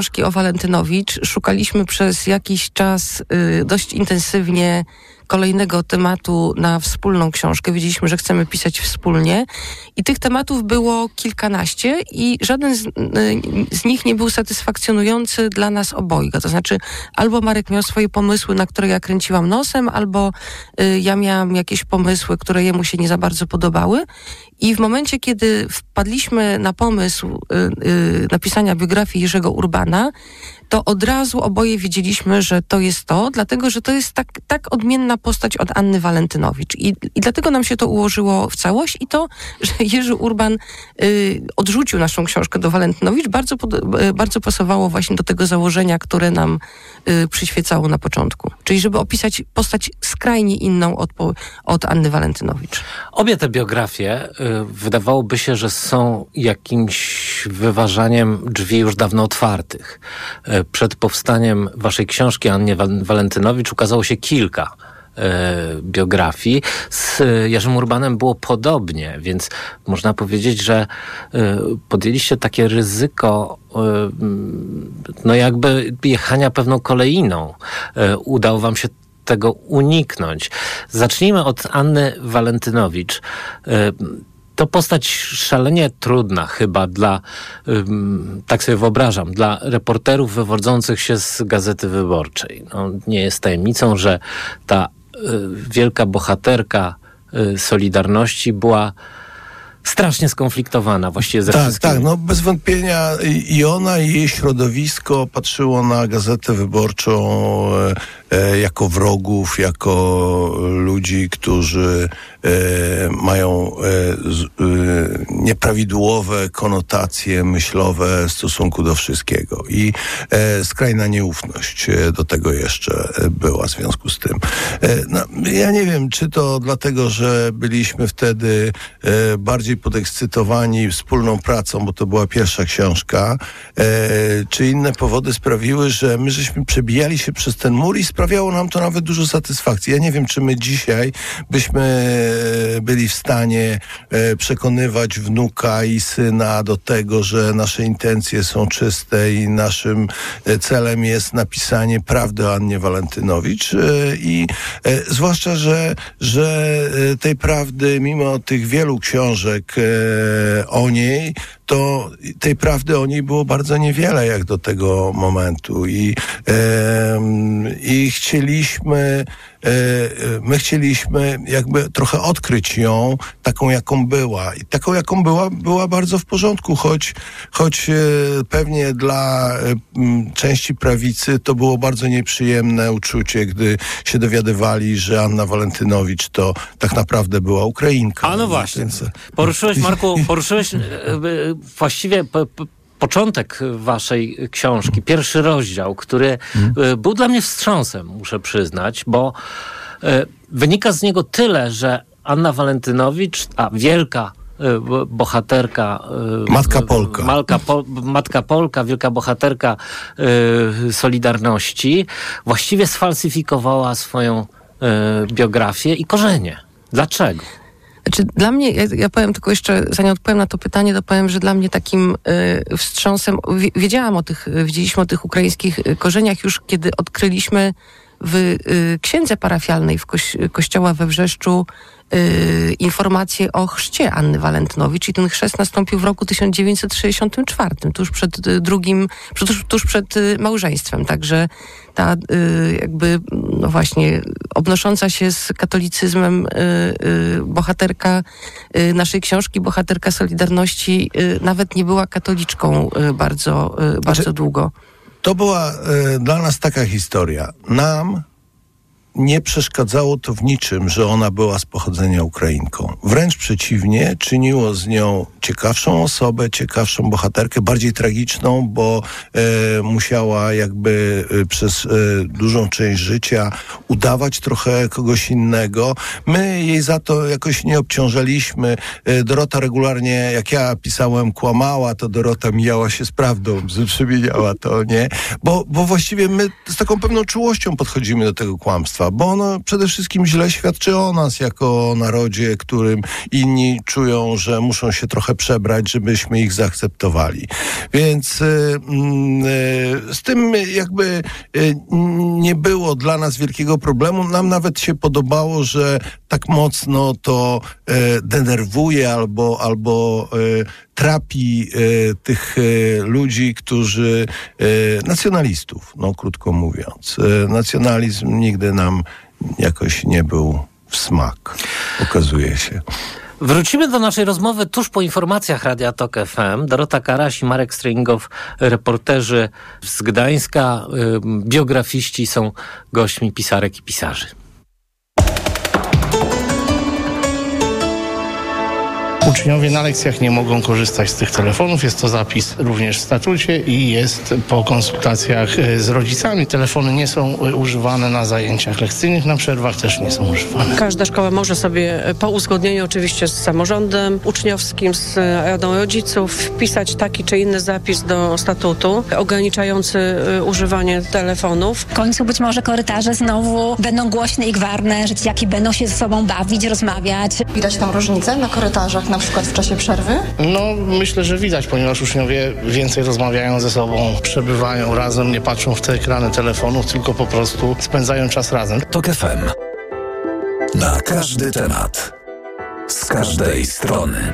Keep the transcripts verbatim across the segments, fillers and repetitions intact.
książki o Walentynowicz. Szukaliśmy przez jakiś czas y, dość intensywnie kolejnego tematu na wspólną książkę. Wiedzieliśmy, że chcemy pisać wspólnie i tych tematów było kilkanaście i żaden z, y, z nich nie był satysfakcjonujący dla nas obojga. To znaczy albo Marek miał swoje pomysły, na które ja kręciłam nosem, albo y, ja miałam jakieś pomysły, które jemu się nie za bardzo podobały. I w momencie, kiedy wpadliśmy na pomysł y, y, napisania biografii Jerzego Urbana, to od razu oboje wiedzieliśmy, że to jest to, dlatego, że to jest tak, tak odmienna postać od Anny Walentynowicz. I, i dlatego nam się to ułożyło w całość i to, że Jerzy Urban y, odrzucił naszą książkę do Walentynowicz, bardzo, pod, y, bardzo pasowało właśnie do tego założenia, które nam y, przyświecało na początku. Czyli żeby opisać postać skrajnie inną od, od Anny Walentynowicz. Obie te biografie y, wydawałoby się, że są jakimś wyważaniem drzwi już dawno otwartych. Y, Przed powstaniem waszej książki Annie Walentynowicz ukazało się kilka e, biografii. Z Jerzym Urbanem było podobnie, więc można powiedzieć, że e, podjęliście takie ryzyko e, no jakby jechania pewną kolejną. E, udało wam się tego uniknąć. Zacznijmy od Anny Walentynowicz. E, To postać szalenie trudna chyba dla, ym, tak sobie wyobrażam, dla reporterów wywodzących się z Gazety Wyborczej. No, nie jest tajemnicą, że ta y, wielka bohaterka y, Solidarności była strasznie skonfliktowana właściwie ze tak, wszystkimi. Tak, no bez wątpienia i ona i jej środowisko patrzyło na Gazetę Wyborczą e, e, jako wrogów, jako ludzi, którzy e, mają e, z, e, nieprawidłowe konotacje myślowe w stosunku do wszystkiego. I e, skrajna nieufność do tego jeszcze była w związku z tym. E, no, ja nie wiem, czy to dlatego, że byliśmy wtedy e, bardziej podekscytowani wspólną pracą, bo to była pierwsza książka, e, czy inne powody sprawiły, że my żeśmy przebijali się przez ten mur i sprawiało nam to nawet dużo satysfakcji. Ja nie wiem, czy my dzisiaj byśmy byli w stanie e, przekonywać wnuka i syna do tego, że nasze intencje są czyste i naszym celem jest napisanie prawdy o Annie Walentynowicz e, i e, zwłaszcza, że, że tej prawdy, mimo tych wielu książek E, o niej, to tej prawdy o niej było bardzo niewiele jak do tego momentu i, e, i chcieliśmy e, my chcieliśmy jakby trochę odkryć ją taką, jaką była. I taką, jaką była, była bardzo w porządku, choć, choć e, pewnie dla e, części prawicy to było bardzo nieprzyjemne uczucie, gdy się dowiadywali, że Anna Walentynowicz to tak naprawdę była Ukrainka. A no właśnie. Więc... Poruszyłeś, Marku, poruszyłeś e, właściwie po, po, początek waszej książki, pierwszy rozdział, który hmm. był dla mnie wstrząsem, muszę przyznać, bo e, wynika z niego tyle, że Anna Walentynowicz, a wielka e, bohaterka... E, Matka Polka. Malka, po, Matka Polka, wielka bohaterka e, Solidarności, właściwie sfalsyfikowała swoją e, biografię i korzenie. Dlaczego? Znaczy, dla mnie, ja, ja powiem tylko jeszcze, zanim odpowiem na to pytanie, to powiem, że dla mnie takim y, wstrząsem, wiedziałam o tych, wiedzieliśmy o tych ukraińskich korzeniach już, kiedy odkryliśmy w y, księdze parafialnej w koś, kościoła we Wrzeszczu y, informację o chrzcie Anny Walentynowicz i ten chrzest nastąpił w roku tysiąc dziewięćset sześćdziesiątym czwartym, tuż przed y, drugim, tuż, tuż przed y, małżeństwem, także ta y, jakby, no właśnie, obnosząca się z katolicyzmem y, y, bohaterka y, naszej książki, bohaterka Solidarności, y, nawet nie była katoliczką y, bardzo, y, bardzo znaczy, długo. To była y, dla nas taka historia. Nam nie przeszkadzało to w niczym, że ona była z pochodzenia Ukrainką. Wręcz przeciwnie, czyniło z nią ciekawszą osobę, ciekawszą bohaterkę, bardziej tragiczną, bo e, musiała jakby e, przez e, dużą część życia udawać trochę kogoś innego. My jej za to jakoś nie obciążaliśmy. E, Dorota regularnie, jak ja pisałem, kłamała, to Dorota mijała się z prawdą, przemieniała to, nie? Bo, bo właściwie my z taką pewną czułością podchodzimy do tego kłamstwa. państwa, bo ono przede wszystkim źle świadczy o nas jako narodzie, którym inni czują, że muszą się trochę przebrać, żebyśmy ich zaakceptowali. Więc y, y, z tym jakby y, nie było dla nas wielkiego problemu. Nam nawet się podobało, że tak mocno to y, denerwuje albo, albo y, trapi y, tych y, ludzi, którzy y, nacjonalistów, no krótko mówiąc. Y, nacjonalizm nigdy nam jakoś nie był w smak, okazuje się. Wrócimy do naszej rozmowy tuż po informacjach Radia Tok F M. Dorota Karaś i Marek Stringow, reporterzy z Gdańska, y, biografiści, są gośćmi pisarek i pisarzy. Uczniowie na lekcjach nie mogą korzystać z tych telefonów. Jest to zapis również w statucie i jest po konsultacjach z rodzicami. Telefony nie są używane na zajęciach lekcyjnych, na przerwach też nie są używane. Każda szkoła może sobie po uzgodnieniu oczywiście z samorządem uczniowskim, z radą rodziców wpisać taki czy inny zapis do statutu ograniczający używanie telefonów. W końcu być może korytarze znowu będą głośne i gwarne, że dzieciaki będą się ze sobą bawić, rozmawiać. Widać tam różnicę na korytarzach, na przykład w czasie przerwy? No, myślę, że widać, ponieważ uczniowie więcej rozmawiają ze sobą, przebywają razem, nie patrzą w te ekrany telefonów, tylko po prostu spędzają czas razem. Tok F M. Na każdy temat. Z każdej strony.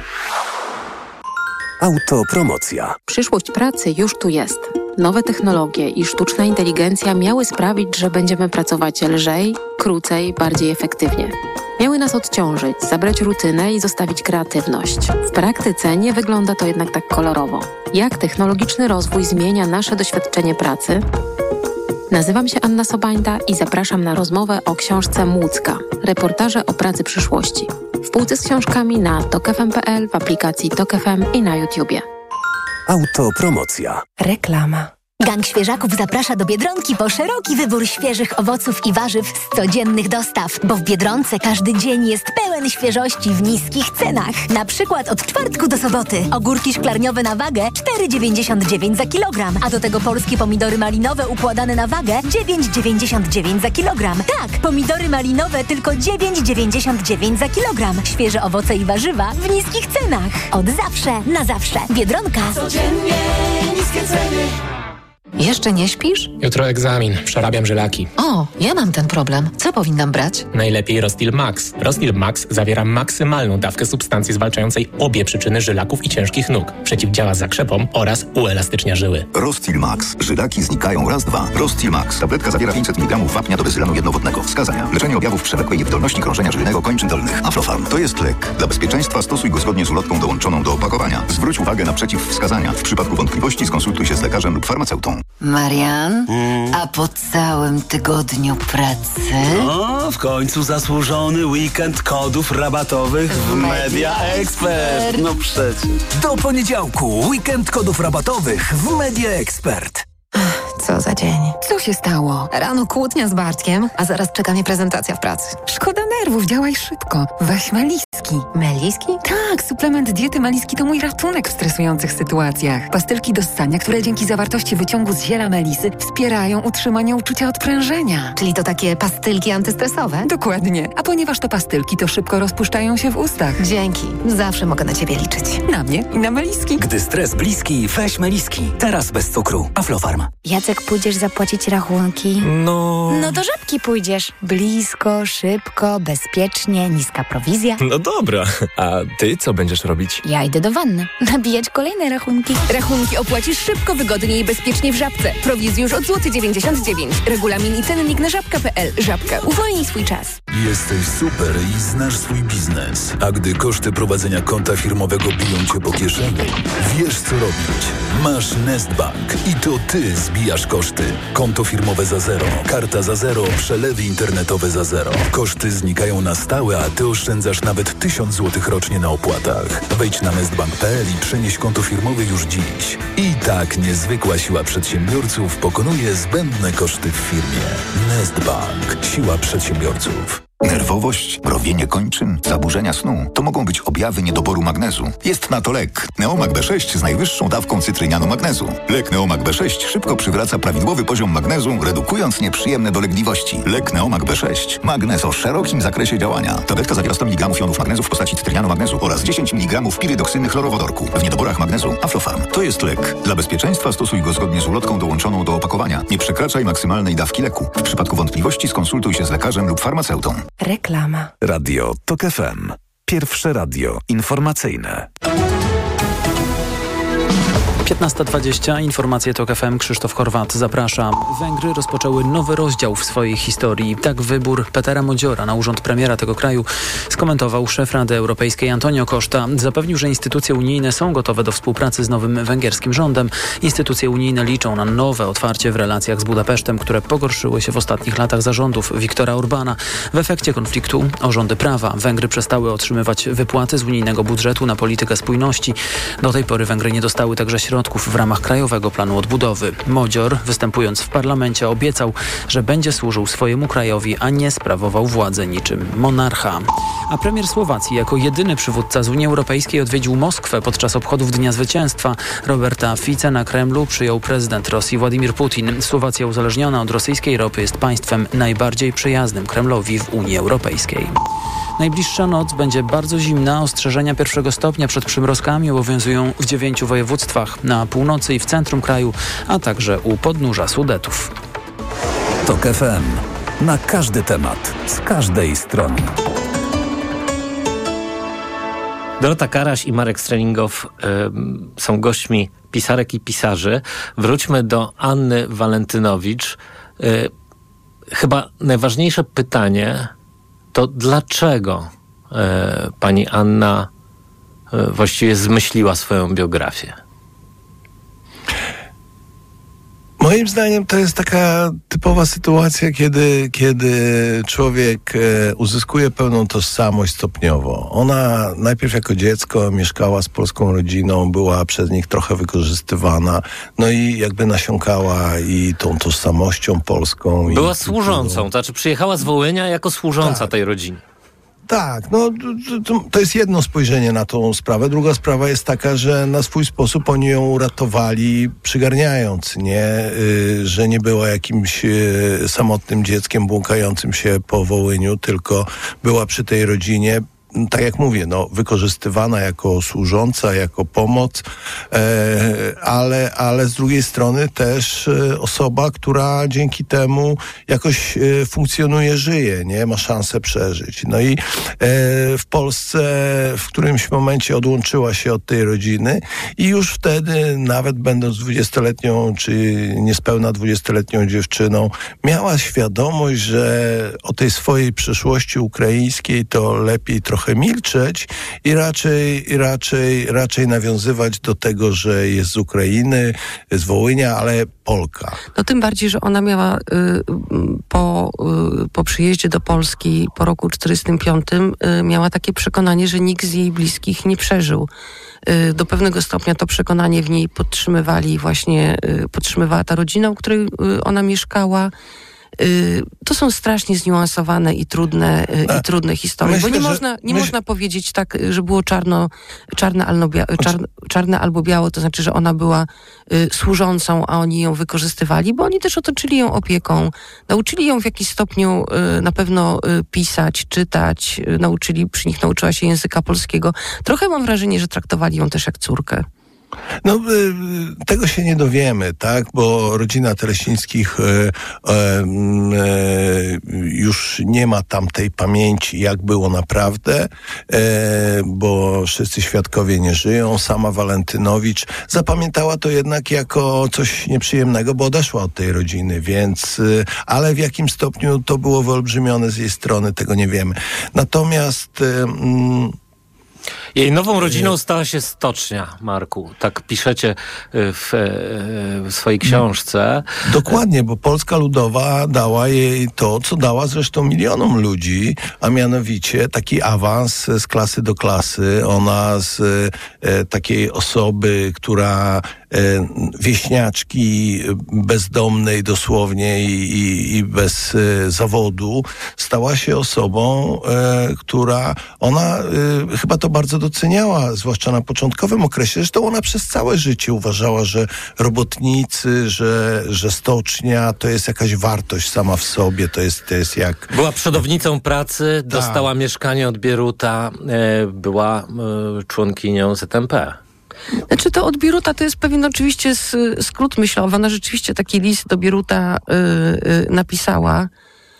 Autopromocja. Przyszłość pracy już tu jest. Nowe technologie i sztuczna inteligencja miały sprawić, że będziemy pracować lżej, krócej, bardziej efektywnie. Miały nas odciążyć, zabrać rutynę i zostawić kreatywność. W praktyce nie wygląda to jednak tak kolorowo. Jak technologiczny rozwój zmienia nasze doświadczenie pracy? Nazywam się Anna Sobańda i zapraszam na rozmowę o książce Młódzka. Reportaże o pracy przyszłości. W półce z książkami na tok f m kropka p l, w aplikacji Tok F M i na YouTubie. Autopromocja. Reklama. Gang Świeżaków zaprasza do Biedronki po szeroki wybór świeżych owoców i warzyw z codziennych dostaw, bo w Biedronce każdy dzień jest pełen świeżości w niskich cenach. Na przykład od czwartku do soboty. Ogórki szklarniowe na wagę cztery dziewięćdziesiąt dziewięć za kilogram, a do tego polskie pomidory malinowe układane na wagę dziewięć dziewięćdziesiąt dziewięć za kilogram. Tak, pomidory malinowe tylko dziewięć dziewięćdziesiąt dziewięć za kilogram. Świeże owoce i warzywa w niskich cenach. Od zawsze, na zawsze. Biedronka. Codziennie niskie ceny. Jeszcze nie śpisz? Jutro egzamin. Przerabiam żylaki. O, ja mam ten problem. Co powinnam brać? Najlepiej Rostil Max. Rostil Max zawiera maksymalną dawkę substancji zwalczającej obie przyczyny żylaków i ciężkich nóg. Przeciwdziała zakrzepom oraz uelastycznia żyły. Rostil Max. Żylaki znikają raz, dwa. Rostil Max. Tabletka zawiera pięćset miligramów wapnia do bezylanu jednowodnego. Wskazania. Leczenie objawów przewlekłej niewydolności krążenia żylnego kończyn dolnych. Aflofarm. To jest lek. Dla bezpieczeństwa stosuj go zgodnie z ulotką dołączoną do opakowania. Zwróć uwagę na przeciwwskazania. W przypadku wątpliwości skonsultuj się z lekarzem lub farmaceutą. Marian, mm. a po całym tygodniu pracy? O, w końcu zasłużony weekend kodów rabatowych w, w Media Expert. No przecież. Do poniedziałku weekend kodów rabatowych w Media Expert. Co za dzień. Co się stało? Rano kłótnia z Bartkiem, a zaraz czeka mnie prezentacja w pracy. Szkoda nerwów, działaj szybko. Weź Meliski. Meliski? Tak, suplement diety Meliski to mój ratunek w stresujących sytuacjach. Pastylki do ssania, które dzięki zawartości wyciągu z ziela melisy wspierają utrzymanie uczucia odprężenia. Czyli to takie pastylki antystresowe? Dokładnie. A ponieważ to pastylki, to szybko rozpuszczają się w ustach. Dzięki. Zawsze mogę na ciebie liczyć. Na mnie i na Meliski. Gdy stres bliski, weź Meliski. Teraz bez cukru. Aflofarm. Jacek, pójdziesz zapłacić rachunki? No... No do Żabki pójdziesz. Blisko, szybko, bezpiecznie, niska prowizja. No dobra, a ty co będziesz robić? Ja idę do wanny. Nabijać kolejne rachunki. Rachunki opłacisz szybko, wygodnie i bezpiecznie w Żabce. Prowizji już od złoty dziewięćdziesiąt dziewięć. Regulamin i cennik na żabka kropka p l. Żabka. Uwolnij swój czas. Jesteś super i znasz swój biznes. A gdy koszty prowadzenia konta firmowego biją cię po kieszeni, wiesz co robić. Masz Nestbank i to ty zbijasz koszty. Konto firmowe za zero, karta za zero, przelewy internetowe za zero. Koszty znikają na stałe, a ty oszczędzasz nawet tysiąc złotych rocznie na opłatach. Wejdź na nestbank kropka p l i przenieś konto firmowe już dziś. I tak niezwykła siła przedsiębiorców pokonuje zbędne koszty w firmie. Nestbank. Siła przedsiębiorców. Nerwowość, mrowienie kończyn, zaburzenia snu to mogą być objawy niedoboru magnezu. Jest na to lek. Neomag B sześć z najwyższą dawką cytrynianu magnezu. Lek Neomag B sześć szybko przywraca prawidłowy poziom magnezu, redukując nieprzyjemne dolegliwości. Lek Neomag B sześć. Magnez o szerokim zakresie działania. Tabletka zawiera sto miligramów jonów magnezu w postaci cytrynianu magnezu oraz dziesięć miligramów pirydoksyny chlorowodorku. W niedoborach magnezu Aflofarm. To jest lek. Dla bezpieczeństwa stosuj go zgodnie z ulotką dołączoną do opakowania. Nie przekraczaj maksymalnej dawki leku. W przypadku wątpliwości skonsultuj się z lekarzem lub farmaceutą. Reklama. Radio TOK F M. Pierwsze radio informacyjne. piętnasta dwadzieścia, informacje TOK F M, Krzysztof Horwat, zapraszam. Węgry rozpoczęły nowy rozdział w swojej historii. Tak wybór Petera Modziora na urząd premiera tego kraju skomentował szef Rady Europejskiej Antonio Costa. Zapewnił, że instytucje unijne są gotowe do współpracy z nowym węgierskim rządem. Instytucje unijne liczą na nowe otwarcie w relacjach z Budapesztem, które pogorszyły się w ostatnich latach zarządów Viktora Orbána. W efekcie konfliktu o rządy prawa Węgry przestały otrzymywać wypłaty z unijnego budżetu na politykę spójności. Do tej pory Węgry nie dostały także środków w ramach Krajowego Planu Odbudowy. Modzior, występując w parlamencie, obiecał, że będzie służył swojemu krajowi, a nie sprawował władzę niczym monarcha. A premier Słowacji jako jedyny przywódca z Unii Europejskiej odwiedził Moskwę podczas obchodów Dnia Zwycięstwa. Roberta Fica na Kremlu przyjął prezydent Rosji Władimir Putin. Słowacja uzależniona od rosyjskiej ropy jest państwem najbardziej przyjaznym Kremlowi w Unii Europejskiej. Najbliższa noc będzie bardzo zimna. Ostrzeżenia pierwszego stopnia przed przymrozkami obowiązują w dziewięciu województwach, na północy i w centrum kraju, a także u podnóża Sudetów. TOK F M. Na każdy temat, z każdej strony. Dorota Karaś i Marek Strelingow y, są gośćmi pisarek i pisarzy. Wróćmy do Anny Walentynowicz. Y, chyba najważniejsze pytanie to dlaczego y, pani Anna y, właściwie zmyśliła swoją biografię? Moim zdaniem to jest taka typowa sytuacja, kiedy, kiedy człowiek e, uzyskuje pełną tożsamość stopniowo. Ona najpierw jako dziecko mieszkała z polską rodziną, była przez nich trochę wykorzystywana, no i jakby nasiąkała i tą tożsamością polską. Była i służącą, to znaczy przyjechała z Wołynia jako służąca tak. tej rodziny. Tak, no to, to jest jedno spojrzenie na tą sprawę. Druga sprawa jest taka, że na swój sposób oni ją uratowali, przygarniając, nie? Y, że nie była jakimś y, samotnym dzieckiem błąkającym się po Wołyniu, tylko była przy tej rodzinie. Tak jak mówię, no, wykorzystywana jako służąca, jako pomoc, e, ale, ale z drugiej strony też e, osoba, która dzięki temu jakoś e, funkcjonuje, żyje, nie? Ma szansę przeżyć. No i e, w Polsce w którymś momencie odłączyła się od tej rodziny i już wtedy, nawet będąc dwudziestoletnią czy niespełna dwudziestoletnią dziewczyną, miała świadomość, że o tej swojej przeszłości ukraińskiej to lepiej trochę milczeć i raczej, i raczej, raczej nawiązywać do tego, że jest z Ukrainy, z Wołynia, ale Polka. No tym bardziej, że ona miała y, po, y, po przyjeździe do Polski po roku czterdziestym piątym y, miała takie przekonanie, że nikt z jej bliskich nie przeżył. Y, do pewnego stopnia to przekonanie w niej podtrzymywali właśnie, y, podtrzymywała ta rodzina, u której y, ona mieszkała. To są strasznie zniuansowane i trudne, i trudne historie, myślę, bo nie, można, nie myśl... można powiedzieć tak, że było czarno, czarne, albo bia- czarne, czarne albo białe, to znaczy, że ona była y, służącą, a oni ją wykorzystywali, bo oni też otoczyli ją opieką, nauczyli ją w jakimś stopniu y, na pewno y, pisać, czytać, y, nauczyli, przy nich nauczyła się języka polskiego. Trochę mam wrażenie, że traktowali ją też jak córkę. No, y, tego się nie dowiemy, tak, bo rodzina Teleścińskich y, y, y, już nie ma tamtej pamięci, jak było naprawdę, y, bo wszyscy świadkowie nie żyją. Sama Walentynowicz zapamiętała to jednak jako coś nieprzyjemnego, bo odeszła od tej rodziny, więc, y, ale w jakim stopniu to było wyolbrzymione z jej strony, tego nie wiemy. Natomiast y, y, Jej nową rodziną stała się stocznia, Marku. Tak piszecie w, w swojej książce. Dokładnie, bo Polska Ludowa dała jej to, co dała zresztą milionom ludzi, a mianowicie taki awans z klasy do klasy. Ona z e, takiej osoby, która e, wieśniaczki bezdomnej dosłownie i, i, i bez e, zawodu, stała się osobą, e, która ona e, chyba to bardzo doceniała, zwłaszcza na początkowym okresie. Zresztą ona przez całe życie uważała, że robotnicy, że, że stocznia to jest jakaś wartość sama w sobie, to jest, to jest jak... Była przodownicą pracy, tak. Dostała mieszkanie od Bieruta, e, była e, członkinią Z M P. Znaczy to od Bieruta to jest pewien oczywiście skrót myślowy. Ona rzeczywiście taki list do Bieruta y, y, napisała.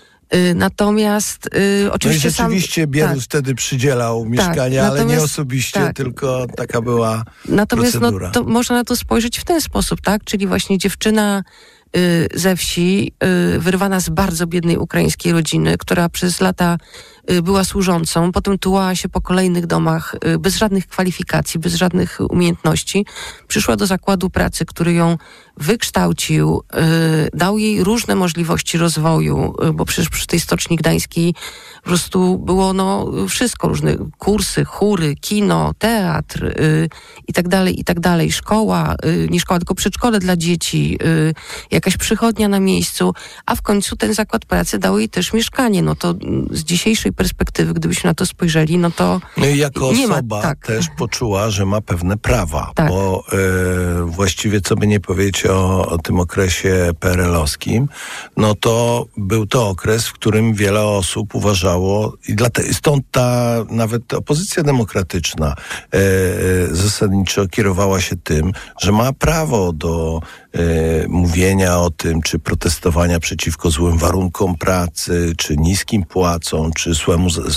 Y, natomiast y, oczywiście no i rzeczywiście sam, Bierut tak. wtedy przydzielał mieszkania, tak, ale nie osobiście, tak. tylko taka była natomiast procedura. No, to można na to spojrzeć w ten sposób, tak? Czyli właśnie dziewczyna y, ze wsi, y, wyrwana z bardzo biednej ukraińskiej rodziny, która przez lata y, była służącą, potem tułała się po kolejnych domach y, bez żadnych kwalifikacji, bez żadnych umiejętności. Przyszła do zakładu pracy, który ją wykształcił, y, dał jej różne możliwości rozwoju, y, bo przecież przy tej Stoczni Gdańskiej po prostu było no wszystko, różne kursy, chóry, kino, teatr y, i tak dalej, i tak dalej. Szkoła, y, nie szkoła, tylko przedszkole dla dzieci, y, jakaś przychodnia na miejscu, a w końcu ten zakład pracy dał jej też mieszkanie. No to z dzisiejszej perspektywy, gdybyśmy na to spojrzeli, no to no i jako nie osoba ma, tak. też poczuła, że ma pewne prawa, tak. bo y, właściwie co by nie powiedzieć o, o tym okresie P R L-owskim, no to był to okres, w którym wiele osób uważało i dlatego, stąd ta nawet opozycja demokratyczna e, e, zasadniczo kierowała się tym, że ma prawo do e, mówienia o tym, czy protestowania przeciwko złym warunkom pracy, czy niskim płacom, czy złemu, z,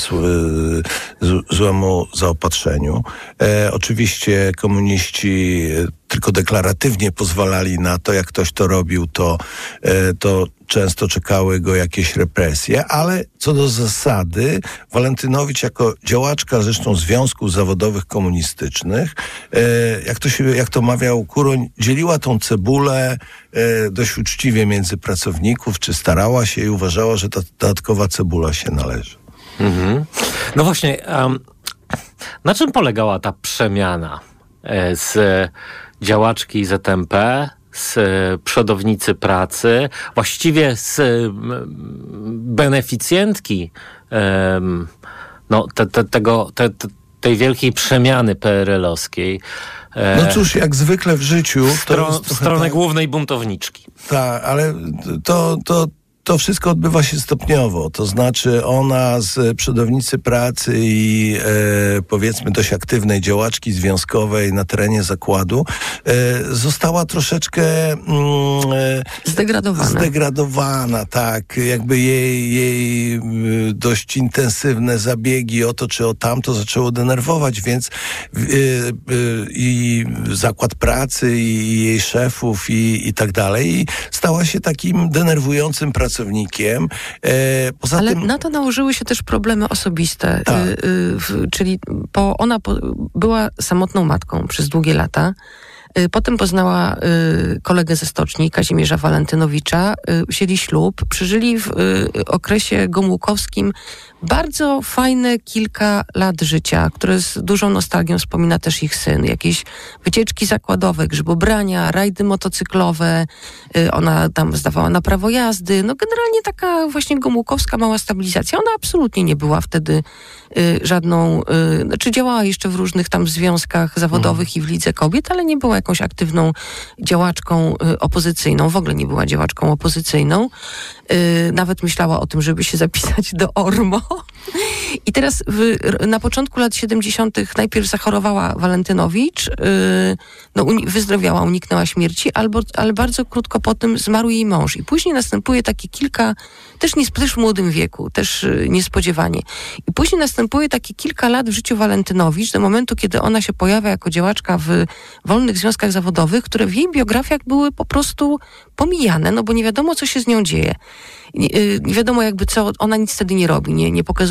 z, złemu zaopatrzeniu. E, oczywiście komuniści tylko deklaratywnie pozwalali na to, jak ktoś to robił, to, e, to często czekały go jakieś represje, ale co do zasady, Walentynowicz jako działaczka zresztą związków zawodowych komunistycznych, e, jak to się, jak to mawiał Kuroń, dzieliła tą cebulę e, dość uczciwie między pracowników, czy starała się i uważała, że ta dodatkowa cebula się należy. Mhm. No właśnie, um, na czym polegała ta przemiana e, z działaczki Z M P, z przodownicy pracy, właściwie z beneficjentki um, no, te, te, tego, te, te, tej wielkiej przemiany P R L-owskiej. No cóż, jak zwykle w życiu... W, stro, w stronę tak, głównej buntowniczki. Tak, ale to... to To wszystko odbywa się stopniowo, to znaczy ona z przodownicy pracy i e, powiedzmy dość aktywnej działaczki związkowej na terenie zakładu e, została troszeczkę mm, zdegradowana. zdegradowana, tak, jakby jej, jej dość intensywne zabiegi o to czy o tamto zaczęło denerwować, więc e, e, i zakład pracy i jej szefów i, i tak dalej i stała się takim denerwującym pracownikiem. pracownikiem. E, poza Ale tym... na to nałożyły się też problemy osobiste. Tak. Y, y, czyli po, ona po, była samotną matką przez długie lata. Y, potem poznała y, kolegę ze stoczni, Kazimierza Walentynowicza. Y, wzięli ślub. Przeżyli w y, okresie gomułkowskim bardzo fajne kilka lat życia, które z dużą nostalgią wspomina też ich syn. Jakieś wycieczki zakładowe, grzybobrania, rajdy motocyklowe. Yy, ona tam zdawała na prawo jazdy. No generalnie taka właśnie gomułkowska mała stabilizacja. Ona absolutnie nie była wtedy yy, żadną... Yy, znaczy działała jeszcze w różnych tam związkach zawodowych mm. i w Lidze Kobiet, ale nie była jakąś aktywną działaczką yy, opozycyjną. W ogóle nie była działaczką opozycyjną. Yy, nawet myślała o tym, żeby się zapisać do O R M O. I teraz w, na początku lat siedemdziesiątych najpierw zachorowała Walentynowicz, yy, no, uni- wyzdrowiała, uniknęła śmierci, albo, ale bardzo krótko po tym zmarł jej mąż. I później następuje takie kilka, też, nie, też w młodym wieku, też yy, niespodziewanie. I później następuje takie kilka lat w życiu Walentynowicz, do momentu, kiedy ona się pojawia jako działaczka w wolnych związkach zawodowych, które w jej biografiach były po prostu pomijane, no bo nie wiadomo, co się z nią dzieje. Nie, nie wiadomo jakby co, ona nic wtedy nie robi, nie, nie pokazuje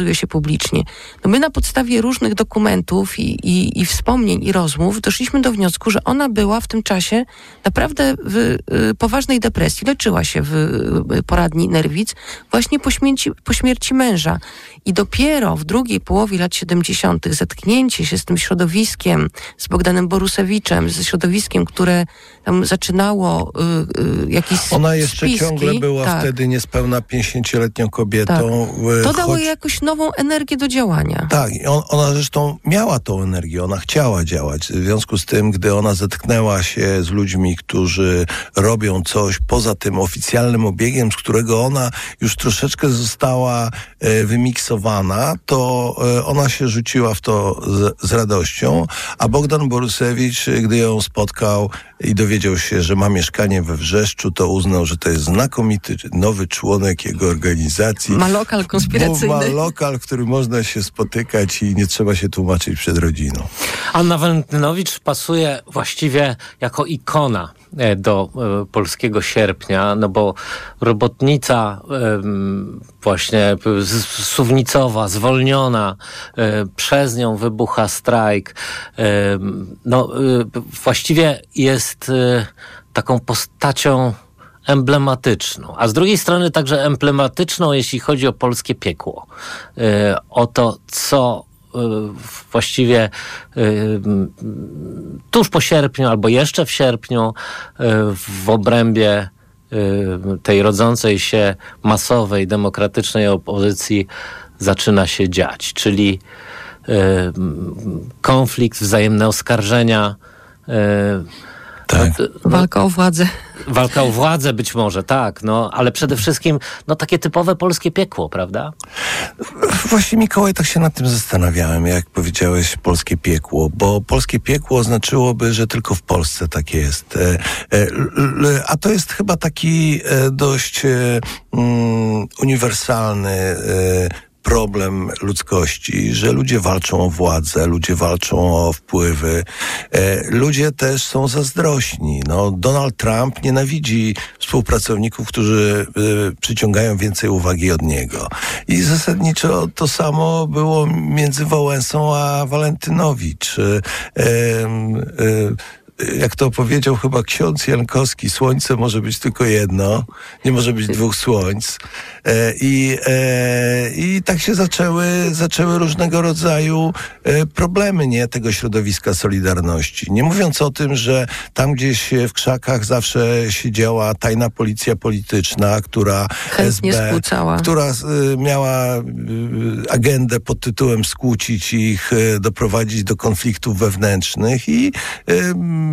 pokazuje się publicznie. No my na podstawie różnych dokumentów i, i, i wspomnień i rozmów doszliśmy do wniosku, że ona była w tym czasie naprawdę w y, poważnej depresji. Leczyła się w y, poradni Nerwic właśnie po śmierci, po śmierci męża. I dopiero w drugiej połowie lat siedemdziesiątych zetknięcie się z tym środowiskiem, z Bogdanem Borusewiczem, ze środowiskiem, które tam zaczynało y, y, jakieś Ona jeszcze spiski, ciągle była tak. wtedy niespełna pięćdziesięcioletnią kobietą. Tak. To dało jej jakąś nową energię do działania. Tak, i on, ona zresztą miała tą energię, ona chciała działać. W związku z tym, gdy ona zetknęła się z ludźmi, którzy robią coś poza tym oficjalnym obiegiem, z którego ona już troszeczkę została e, wymiksowana, to e, ona się rzuciła w to z, z radością, a Bogdan Borusewicz, gdy ją spotkał i dowiedział się, że ma mieszkanie we Wrzeszczu, to uznał, że to jest znakomity nowy członek jego organizacji. Ma lokal konspiracyjny. Ma lokal, w którym można się spotykać i nie trzeba się tłumaczyć przed rodziną. Anna Walentynowicz pasuje właściwie jako ikona do e, polskiego sierpnia, no bo robotnica e, właśnie z, suwnicowa, zwolniona, e, przez nią wybucha strajk. E, no e, właściwie jest e, taką postacią emblematyczną, a z drugiej strony także emblematyczną, jeśli chodzi o polskie piekło. E, o to, co właściwie tuż po sierpniu albo jeszcze w sierpniu w obrębie tej rodzącej się masowej, demokratycznej opozycji zaczyna się dziać, czyli konflikt, wzajemne oskarżenia. Tak. Walka o władzę. Walka o władzę być może, tak, no, ale przede wszystkim no takie typowe polskie piekło, prawda? Właśnie, Mikołaj, tak się nad tym zastanawiałem, jak powiedziałeś polskie piekło, bo polskie piekło oznaczyłoby, że tylko w Polsce tak jest. A to jest chyba taki dość um, uniwersalny problem ludzkości, że ludzie walczą o władzę, ludzie walczą o wpływy. E, ludzie też są zazdrośni. No, Donald Trump nienawidzi współpracowników, którzy e, przyciągają więcej uwagi od niego. I zasadniczo to samo było między Wałęsą a Walentynowicz. E, e, jak to powiedział chyba ksiądz Jankowski, słońce może być tylko jedno, nie może być dwóch słońc. E, i, e, I tak się zaczęły, zaczęły różnego rodzaju e, problemy, nie, tego środowiska Solidarności. Nie mówiąc o tym, że tam gdzieś w krzakach zawsze siedziała tajna policja polityczna, która chętnie S B, skłócała. która e, miała e, agendę pod tytułem skłócić ich, e, doprowadzić do konfliktów wewnętrznych i e,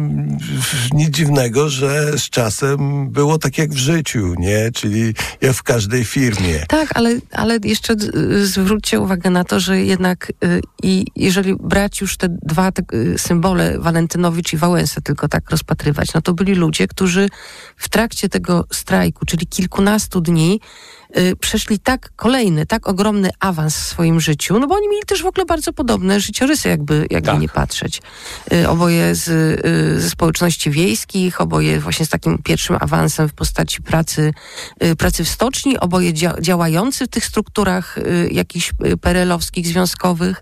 nic dziwnego, że z czasem było tak jak w życiu, nie? Czyli jak w każdej firmie. Tak, ale, ale jeszcze y, zwróćcie uwagę na to, że jednak y, i jeżeli brać już te dwa te, y, symbole, Walentynowicz i Wałęsę, tylko tak rozpatrywać, no to byli ludzie, którzy w trakcie tego strajku, czyli kilkunastu dni, y, przeszli tak kolejny, tak ogromny awans w swoim życiu, no bo oni mieli też w ogóle bardzo podobne życiorysy, jakby, jakby tak. nie patrzeć. Y, oboje z, y, ze społeczności wiejskich, oboje właśnie z takim pierwszym awansem w postaci pracy, y, pracy w stoczni, oboje dzia- działający w tych strukturach y, jakichś y, perelowskich, związkowych.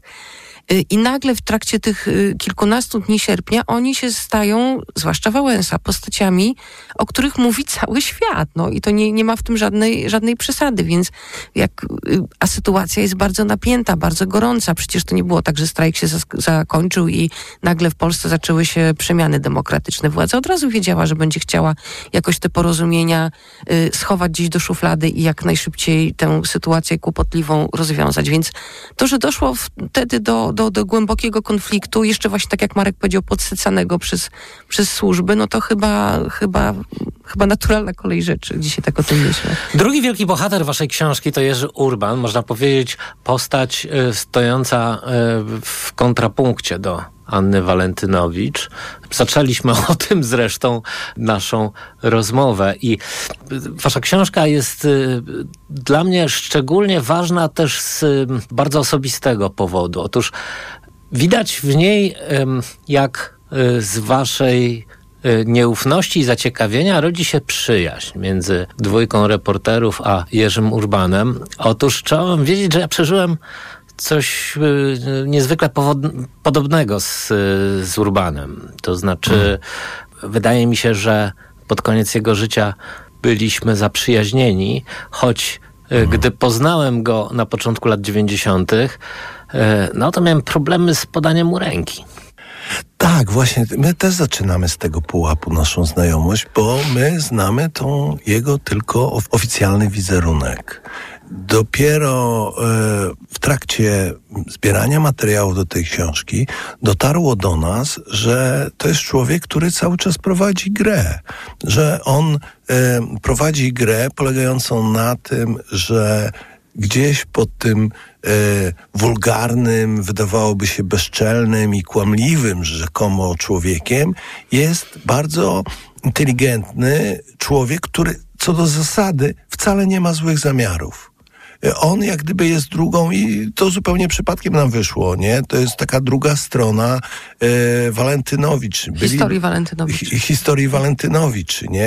I nagle w trakcie tych kilkunastu dni sierpnia oni się stają, zwłaszcza Wałęsa, postaciami, o których mówi cały świat. No i to nie, nie ma w tym żadnej, żadnej przesady, więc jak, a sytuacja jest bardzo napięta, bardzo gorąca. Przecież to nie było tak, że strajk się zas- zakończył i nagle w Polsce zaczęły się przemiany demokratyczne. Władza od razu wiedziała, że będzie chciała jakoś te porozumienia y, schować gdzieś do szuflady i jak najszybciej tę sytuację kłopotliwą rozwiązać. Więc to, że doszło wtedy do Do, do głębokiego konfliktu, jeszcze właśnie tak jak Marek powiedział, podsycanego przez, przez służby, no to chyba, chyba, chyba naturalna kolej rzeczy. Dzisiaj tak o tym myślę. Drugi wielki bohater waszej książki to Jerzy Urban, można powiedzieć postać y, stojąca y, w kontrapunkcie do Anny Walentynowicz. Zaczęliśmy o tym zresztą naszą rozmowę i wasza książka jest y, dla mnie szczególnie ważna też z y, bardzo osobistego powodu. Otóż widać w niej y, jak y, z waszej nieufności i zaciekawienia rodzi się przyjaźń między dwójką reporterów a Jerzym Urbanem. Otóż trzeba wam wiedzieć, że ja przeżyłem coś y, niezwykle powod- podobnego z, z Urbanem. To znaczy, hmm. wydaje mi się, że pod koniec jego życia byliśmy zaprzyjaźnieni, choć y, hmm. gdy poznałem go na początku lat dziewięćdziesiątych, y, no to miałem problemy z podaniem mu ręki. Tak, właśnie, my też zaczynamy z tego pułapu naszą znajomość, bo my znamy tą jego tylko oficjalny wizerunek. Dopiero e, w trakcie zbierania materiałów do tej książki dotarło do nas, że to jest człowiek, który cały czas prowadzi grę. Że on e, prowadzi grę polegającą na tym, że gdzieś pod tym e, wulgarnym, wydawałoby się bezczelnym i kłamliwym rzekomo człowiekiem jest bardzo inteligentny człowiek, który co do zasady wcale nie ma złych zamiarów. On jak gdyby jest drugą i to zupełnie przypadkiem nam wyszło, nie? To jest taka druga strona e, Walentynowicz. Byli, historii Walentynowicz. Hi, historii Walentynowicz, nie?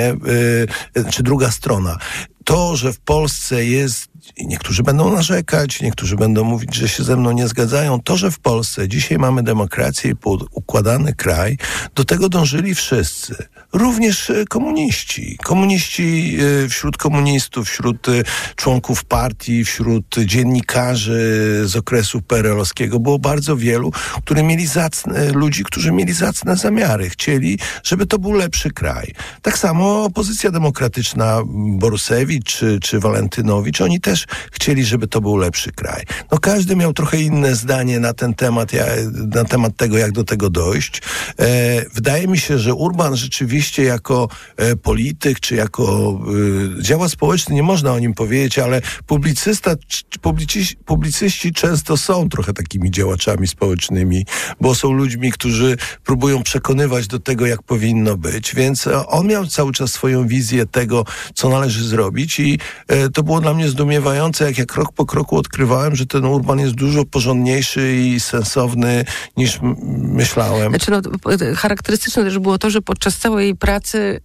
E, czy druga strona. To, że w Polsce jest, niektórzy będą narzekać, niektórzy będą mówić, że się ze mną nie zgadzają, to, że w Polsce dzisiaj mamy demokrację i układany kraj, do tego dążyli wszyscy. Również komuniści. Komuniści wśród komunistów, wśród członków partii, wśród dziennikarzy z okresu P R L-owskiego było bardzo wielu, którzy mieli zacne, ludzi, którzy mieli zacne zamiary. Chcieli, żeby to był lepszy kraj. Tak samo opozycja demokratyczna, Borusewicz czy, czy Walentynowicz, oni też chcieli, żeby to był lepszy kraj. No każdy miał trochę inne zdanie na ten temat, na temat tego, jak do tego dojść. E, wydaje mi się, że Urban rzeczywiście jako e, polityk, czy jako e, działacz społeczny, nie można o nim powiedzieć, ale publicysta, publicyści, publicyści często są trochę takimi działaczami społecznymi, bo są ludźmi, którzy próbują przekonywać do tego, jak powinno być, więc e, on miał cały czas swoją wizję tego, co należy zrobić i e, to było dla mnie zdumiewające, jak ja krok po kroku odkrywałem, że ten Urban jest dużo porządniejszy i sensowny niż m- myślałem. Znaczy, no, charakterystyczne też było to, że podczas całej pracy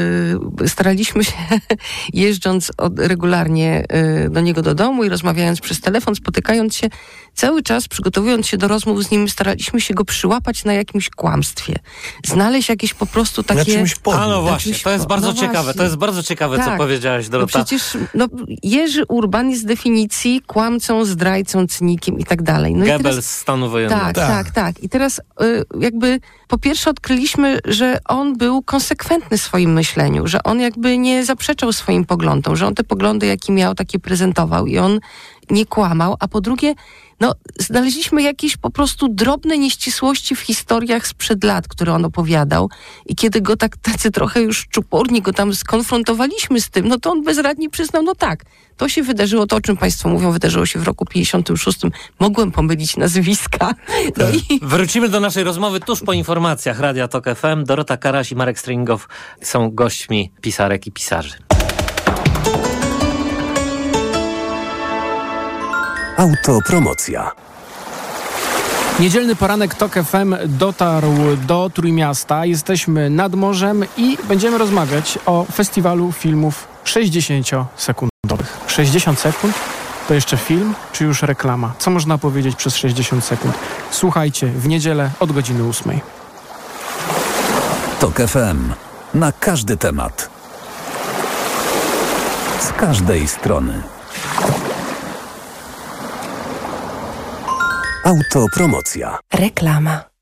yy, staraliśmy się, jeżdżąc od, regularnie yy, do niego do domu i rozmawiając przez telefon, spotykając się, cały czas przygotowując się do rozmów z nim, staraliśmy się go przyłapać na jakimś kłamstwie. Znaleźć jakieś po prostu takie... A no właśnie, to jest bardzo no ciekawe, właśnie. to jest bardzo ciekawe, tak. co powiedziałaś, Dorota. No przecież no, Jerzy Urban jest z definicji kłamcą, zdrajcą, cynikiem i tak dalej. No Goebbels teraz, stanu wojennego. Tak, tak, tak, tak. I teraz y, jakby po pierwsze odkryliśmy, że on był konsekwentny w swoim myśleniu, że on jakby nie zaprzeczał swoim poglądom, że on te poglądy, jakie miał, takie prezentował i on nie kłamał, a po drugie, no, znaleźliśmy jakieś po prostu drobne nieścisłości w historiach sprzed lat, które on opowiadał i kiedy go tak tacy trochę już czuporni go tam skonfrontowaliśmy z tym, no to on bezradnie przyznał, no tak, to się wydarzyło, to o czym państwo mówią, wydarzyło się w roku pięćdziesiątym szóstym. Mogłem pomylić nazwiska. No i... Wrócimy do naszej rozmowy tuż po informacjach Radia Tok F M. Dorota Karaś i Marek Stringow są gośćmi pisarek i pisarzy. Autopromocja. Niedzielny poranek Tok F M dotarł do Trójmiasta. Jesteśmy nad morzem i będziemy rozmawiać o festiwalu filmów sześćdziesięciosekundowych. sześćdziesiąt sekund? To jeszcze film, czy już reklama? Co można powiedzieć przez sześćdziesiąt sekund? Słuchajcie w niedzielę od godziny ósmej. Tok F M. Na każdy temat. Z każdej strony. Autopromocja. Reklama.